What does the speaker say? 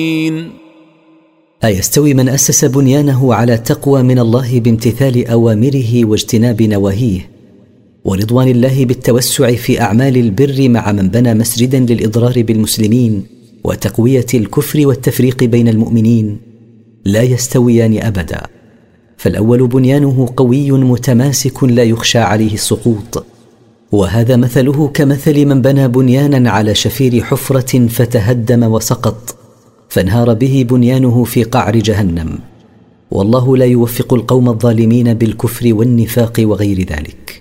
أيستوي من أسس بنيانه على تقوى من الله بامتثال أوامره واجتناب نواهيه، ورضوان الله بالتوسع في أعمال البر، مع من بنى مسجدا للإضرار بالمسلمين وتقوية الكفر والتفريق بين المؤمنين؟ لا يستويان أبدا. فالأول بنيانه قوي متماسك لا يخشى عليه السقوط، وهذا مثله كمثل من بنى بنيانا على شفير حفرة فتهدم وسقط، فانهار به بنيانه في قعر جهنم. والله لا يوفق القوم الظالمين بالكفر والنفاق وغير ذلك.